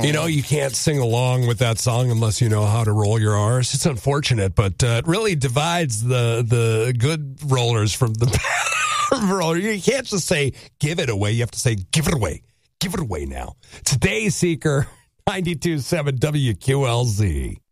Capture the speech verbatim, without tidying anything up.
You know, you can't sing along with that song unless you know how to roll your R's. It's unfortunate, but uh, it really divides the the good rollers from the bad roller. You can't just say, give it away. You have to say, give it away. Give it away now. Today's Seeker, ninety-two point seven W Q L Z.